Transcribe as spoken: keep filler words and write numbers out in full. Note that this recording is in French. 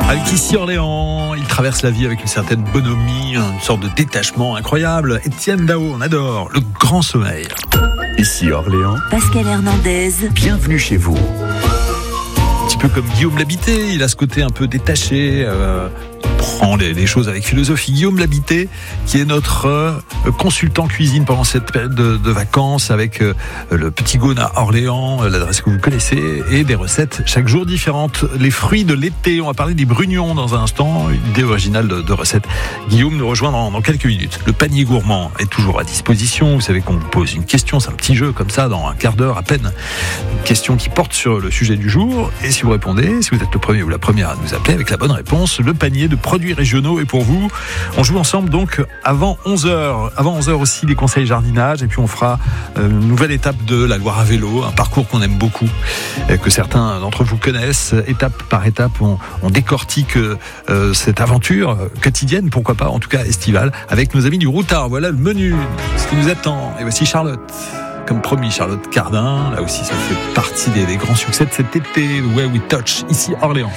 Avec ici Orléans, il traverse la vie avec une certaine bonhomie, une sorte de détachement incroyable. Étienne Dao, on adore, le grand sommeil. Ici Orléans, Pascal Hernandez, bienvenue chez vous. Un petit peu comme Guillaume Labité, il a ce côté un peu détaché, euh, prend les, les choses avec philosophie. Guillaume Labité, qui est notre euh, consultant cuisine pendant cette période de, de vacances, avec euh, le Petit Gaune à Orléans, euh, l'adresse que vous connaissez, et des recettes chaque jour différentes. Les fruits de l'été, on va parler des brugnons dans un instant, une idée originale de, de recette. Guillaume nous rejoint dans, dans quelques minutes. Le panier gourmand est toujours à disposition. Vous savez qu'on vous pose une question, c'est un petit jeu comme ça, dans un quart d'heure à peine. Une question qui porte sur le sujet du jour. Et si vous répondez, si vous êtes le premier ou la première à nous appeler avec la bonne réponse, le panier de produits régionaux est pour vous. On joue ensemble donc avant onze heures. Avant onze heures aussi, les conseils jardinage. Et puis on fera une nouvelle étape de la Loire à vélo, un parcours qu'on aime beaucoup, que certains d'entre vous connaissent. Étape par étape, on, on décortique euh, cette aventure quotidienne, pourquoi pas, en tout cas estivale, avec nos amis du Routard. Voilà le menu, ce qui nous attend. Et voici Charlotte. Comme promis, Charlotte Cardin, là aussi ça fait partie des, des grands succès de cet été, The Way We Touch, ici Orléans.